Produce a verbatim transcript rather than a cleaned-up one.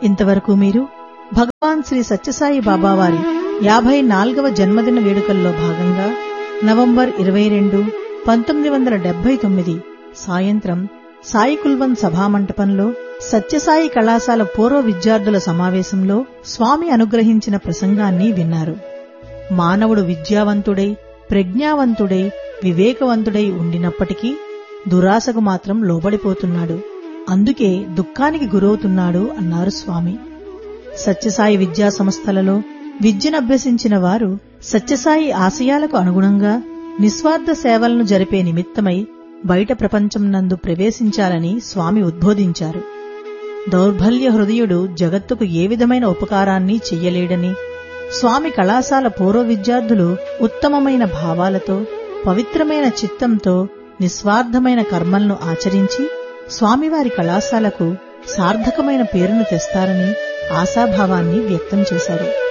ఇంతవరకు మీరు భగవాన్ శ్రీ సత్యసాయి బాబా వారి యాభై నాలుగవ జన్మదిన వేడుకల్లో భాగంగా నవంబర్ ఇరవై రెండు పంతొమ్మిది వందల డెబ్బై తొమ్మిది సాయంత్రం సాయి కుల్వన్ సభామంటపంలో సత్యసాయి కళాశాల పూర్వ విద్యార్థుల సమావేశంలో స్వామి అనుగ్రహించిన ప్రసంగాన్ని విన్నారు. మానవుడు విద్యావంతుడై, ప్రజ్ఞావంతుడై, వివేకవంతుడై ఉండినప్పటికీ దురాశకు మాత్రం లోబడిపోతున్నాడు. అందుకే దుఃఖానికి గురవుతున్నాడు అన్నారు స్వామి. సత్యసాయి విద్యా సంస్థలలో విద్యనభ్యసించిన వారు సత్యసాయి ఆశయాలకు అనుగుణంగా నిస్వార్థ సేవలను జరిపే నిమిత్తమై బయట ప్రపంచం నందు ప్రవేశించాలని స్వామి ఉద్బోధించారు. దౌర్బల్య హృదయుడు జగత్తుకు ఏ విధమైన ఉపకారాన్ని చెయ్యలేడని, స్వామి కళాశాల పూర్వ విద్యార్థులు ఉత్తమమైన భావాలతో, పవిత్రమైన చిత్తంతో నిస్వార్థమైన కర్మలను ఆచరించి స్వామివారి కళాశాలకు సార్థకమైన పేరును తెస్తారని ఆశాభావాన్ని వ్యక్తం చేశారు.